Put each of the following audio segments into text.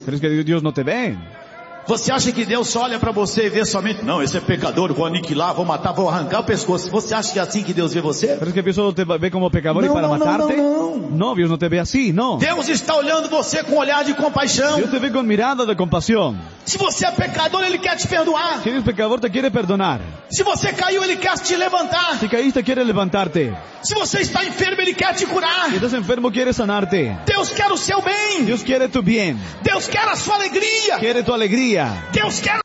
¿Crees que Dios no te ve? Você acha que Deus só olha para você e vê somente, não, esse é pecador, vou aniquilar, vou matar, vou arrancar o pescoço. Você acha que é assim que Deus vê você? ¿Crees que Dios solo te ve como pecador y para matarte? No, Dios no te ve así, no. Deus está olhando você com um olhar de compaixão. Dios te ve con mirada de compasión. Se você é pecador, Ele quer te perdoar. Si eres pecador, te quiere perdonar. Se você caiu, Ele quer te levantar. Si caíste, quiere levantarte. Se você está enfermo, Ele quer te curar. Si estás enfermo, quiere sanarte. Deus quer o seu bem. Dios quiere tu bien. Deus quer a sua alegria. Quiere tu alegría. Deus quer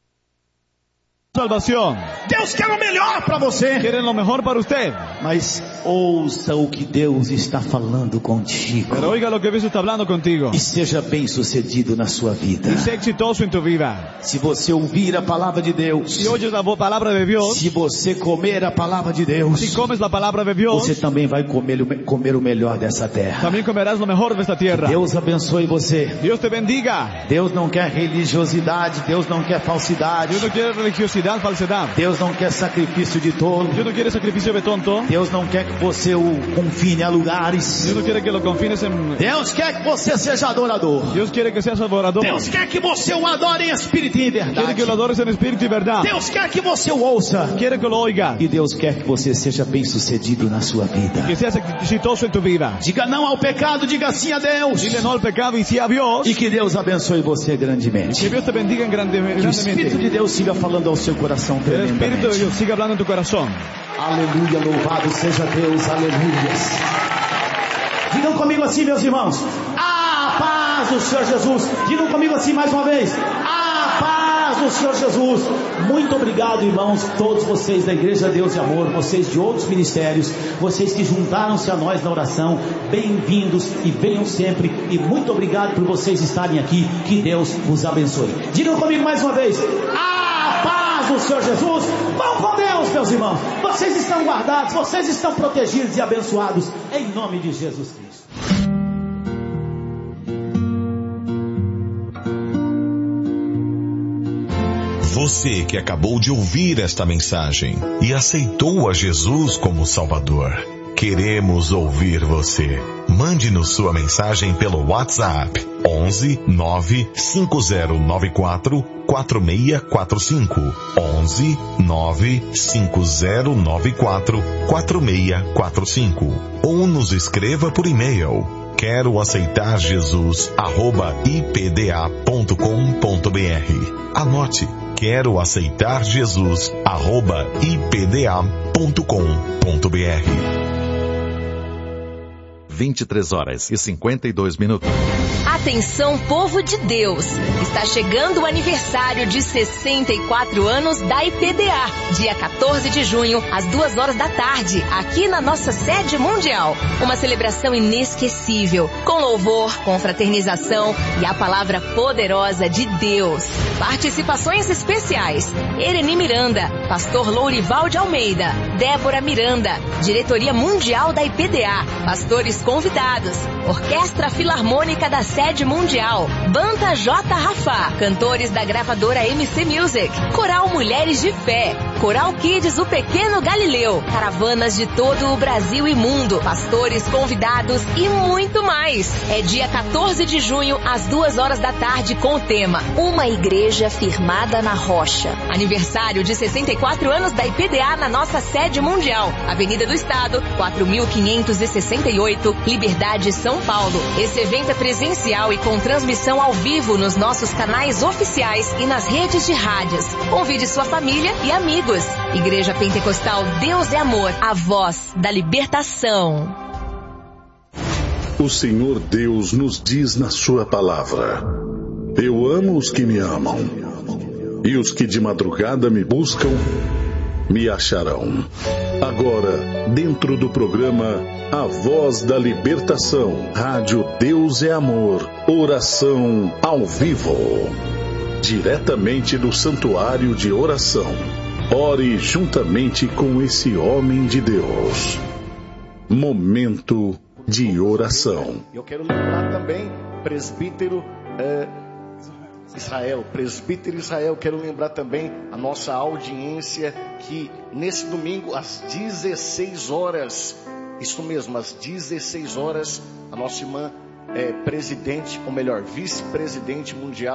Salvación. Deus quer o melhor para você. Quiere lo mejor para usted. Mas ouça o que Deus está falando contigo. Pero oiga lo que Dios está hablando contigo. E seja bem sucedido na sua vida. Y sé exitoso en tu vida. Se você ouvir a palavra de Deus, Si oyes la palabra de Dios, se você comer a palavra de Deus, si comes la palabra de Dios, você também vai comer o melhor dessa terra. también comerás lo mejor de esta tierra. Deus abençoe você. Dios te bendiga. Deus não quer religiosidade, Deus não quer falsidade, Dios no quiere religiosidad, falsedad. Deus não quer sacrifício de tolo, Dios no quiere sacrificio de tonto. Deus não quer que você o confine a lugares. Dios no quiere que lo confines en... Deus quer que você seja adorador. Dios quiere que seas adorador. Deus quer que você o adore em espírito e em Quiere verdade. que lo adores en espíritu y verdad. Deus quer que você o ouça. Quiere que lo oigas. E Deus quer que você seja bem sucedido na sua vida. Que seas exitoso en tu vida. Diga não ao pecado, diga sim a Deus. Dile no al pecado y sí a Dios. E que Deus abençoe você grandemente. Que Dios te bendiga Que o Espírito grandemente. de Deus siga falando ao seu coração Que el Espíritu de tremendamente. Dios siga hablando en tu corazón. Aleluia, louvado seja Deus, aleluias. Digam comigo assim, meus irmãos. A paz do Senhor Jesus. Digam comigo assim mais uma vez. A paz do Senhor Jesus. Muito obrigado, irmãos, todos vocês da Igreja Deus e Amor, vocês de outros ministérios, vocês que juntaram-se a nós na oração. Bem-vindos e venham sempre. E muito obrigado por vocês estarem aqui. Que Deus vos abençoe. Digam comigo mais uma vez. A paz do Senhor Jesus. Vão com Deus, meus irmãos. Vocês estão guardados, vocês estão protegidos e abençoados em nome de Jesus Cristo. Você que acabou de ouvir esta mensagem e aceitou a Jesus como Salvador, queremos ouvir você. Mande-nos sua mensagem pelo WhatsApp 11 95094 4645 11 95094 4645 ou nos escreva por e-mail quero aceitar Jesus @ipda.com.br. Anote, quero aceitar Jesus @ipda.com.br. 23h52. Atenção, povo de Deus! Está chegando o aniversário de 64 anos da IPDA. Dia 14 de junho, às 14h, aqui na nossa sede mundial. Uma celebração inesquecível, com louvor, confraternização e a palavra poderosa de Deus. Participações especiais: Ereni Miranda, Pastor Lourival de Almeida, Débora Miranda, Diretoria Mundial da IPDA, pastores convidados, Orquestra Filarmônica da Sede Mundial, Banda J. Rafá, cantores da gravadora MC Music, Coral Mulheres de Fé, Coral Kids O Pequeno Galileu, caravanas de todo o Brasil e mundo, pastores convidados e muito mais. É dia 14 de junho, às 14h, com o tema Uma Igreja Firmada na Rocha. Aniversário de 64 anos da IPDA na nossa sede mundial, Avenida do Estado, 4568, Liberdade, São Paulo. Esse evento é presencial e com transmissão ao vivo nos nossos canais oficiais e nas redes de rádios. Convide sua família e amigos. Igreja Pentecostal Deus é Amor, a voz da libertação. O Senhor Deus nos diz na sua palavra: eu amo os que me amam, e os que de madrugada me buscam, me acharão. Agora, dentro do programa A Voz da Libertação, Rádio Deus é Amor, oração ao vivo, diretamente do Santuário de Oração. Ore juntamente com esse homem de Deus. Momento de oração. Eu quero lembrar também, presbítero Israel, quero lembrar também a nossa audiência que nesse domingo às 16 horas, isso mesmo, às 16 horas, a nossa irmã presidente, ou melhor, vice-presidente mundial